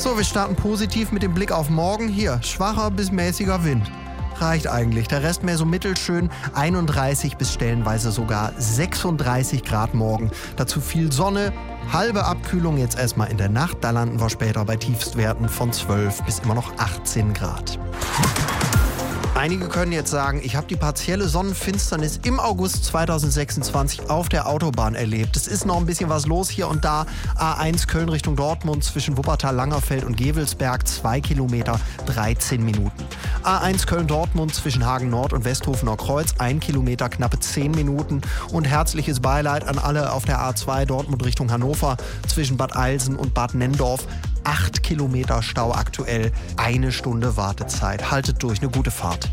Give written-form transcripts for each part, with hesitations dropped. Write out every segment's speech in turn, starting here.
So, wir starten positiv mit dem Blick auf morgen. Hier, schwacher bis mäßiger Wind. Reicht eigentlich. Der Rest mehr so mittelschön. 31 bis stellenweise sogar 36 Grad morgen. Dazu viel Sonne. Halbe Abkühlung jetzt erstmal in der Nacht. Da landen wir später bei Tiefstwerten von 12 bis immer noch 18 Grad. Einige können jetzt sagen, ich habe die partielle Sonnenfinsternis im August 2026 auf der Autobahn erlebt. Es ist noch ein bisschen was los hier und da. A1 Köln Richtung Dortmund zwischen Wuppertal, Langerfeld und Gevelsberg 2 Kilometer, 13 Minuten. A1 Köln-Dortmund zwischen Hagen Nord und Westhofener Kreuz 1 Kilometer, knappe 10 Minuten. Und herzliches Beileid an alle auf der A2 Dortmund Richtung Hannover zwischen Bad Eilsen und Bad Nenndorf. 8 Kilometer Stau aktuell, 1 Stunde Wartezeit. Haltet durch, eine gute Fahrt.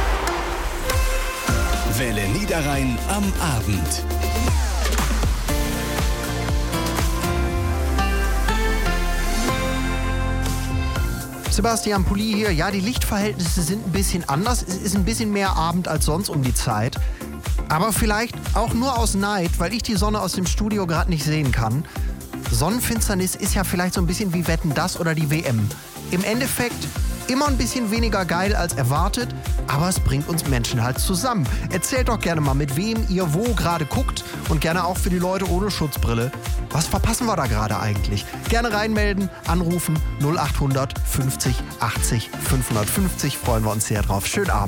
Welle Niederrhein am Abend. Sebastian Pulli hier. Ja, die Lichtverhältnisse sind ein bisschen anders. Es ist ein bisschen mehr Abend als sonst um die Zeit. Aber vielleicht auch nur aus Neid, weil ich die Sonne aus dem Studio gerade nicht sehen kann. Sonnenfinsternis ist ja vielleicht so ein bisschen wie Wetten, das oder die WM. Im Endeffekt immer ein bisschen weniger geil als erwartet, aber es bringt uns Menschen halt zusammen. Erzählt doch gerne mal, mit wem ihr wo gerade guckt und gerne auch für die Leute ohne Schutzbrille. Was verpassen wir da gerade eigentlich? Gerne reinmelden, anrufen 0800 50 80 550. Freuen wir uns sehr drauf. Schönen Abend.